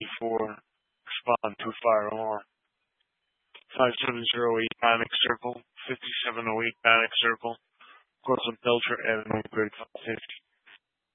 respond to fire alarm. 5708 Panic Circle, 5708 Panic Circle, across on Belcher Avenue, grade 550.